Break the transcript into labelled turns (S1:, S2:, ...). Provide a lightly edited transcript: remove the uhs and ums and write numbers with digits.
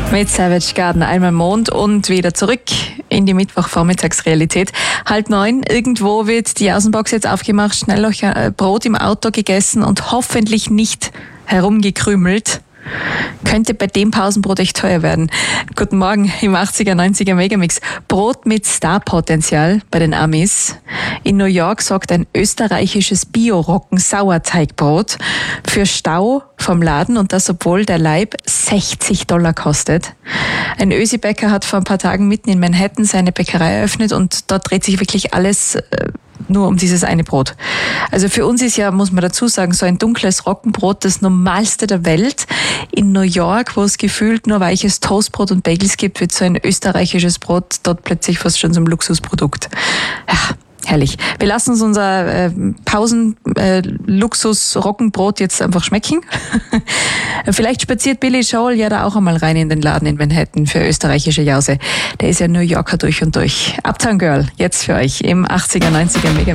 S1: Mit Savage Garden einmal Mond und wieder zurück in die Mittwochvormittagsrealität. 8:30, irgendwo wird die Außenbox jetzt aufgemacht, schnell noch Brot im Auto gegessen und hoffentlich nicht herumgekrümelt. Könnte bei dem Pausenbrot echt teuer werden. Guten Morgen im 80er, 90er Megamix. Brot mit Starpotenzial bei den Amis. In New York sorgt ein österreichisches Bio-Roggen-Sauerteigbrot für Stau vom Laden und das, obwohl der Laib $60 kostet. Ein Ösi-Bäcker hat vor ein paar Tagen mitten in Manhattan seine Bäckerei eröffnet und dort dreht sich wirklich alles nur um dieses eine Brot. Also für uns ist ja, muss man dazu sagen, so ein dunkles Roggenbrot das Normalste der Welt. In New York, wo es gefühlt nur weiches Toastbrot und Bagels gibt, wird so ein österreichisches Brot dort plötzlich fast schon zum Luxusprodukt. Ja, herrlich. Wir lassen uns unser Pausen-Luxus-Roggenbrot jetzt einfach schmecken. Vielleicht spaziert Billy Joel ja da auch einmal rein in den Laden in Manhattan für österreichische Jause. Der ist ja New Yorker durch und durch. Uptown Girl, jetzt für euch im 80er, 90er Megamix.